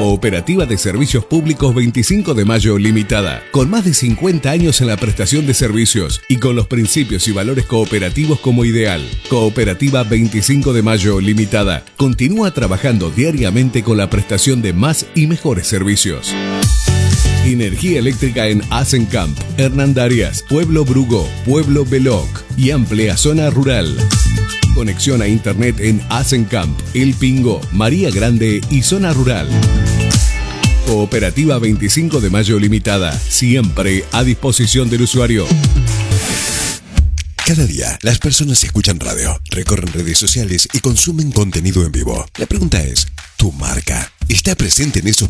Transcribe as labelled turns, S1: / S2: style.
S1: Cooperativa de Servicios Públicos 25 de Mayo Limitada, con más de 50 años en la prestación de servicios y con los principios y valores cooperativos como ideal. Cooperativa 25 de Mayo Limitada continúa trabajando diariamente con la prestación de más y mejores servicios. Energía eléctrica en Asencamp, Hernandarias, Pueblo Brugo, Pueblo Beloc y amplia zona rural. Conexión a internet en Asencamp, El Pingo, María Grande y zona rural. Cooperativa 25 de Mayo Limitada, siempre a disposición del usuario.
S2: Cada día, las personas escuchan radio, recorren redes sociales y consumen contenido en vivo. La pregunta es, ¿tu marca está presente en esos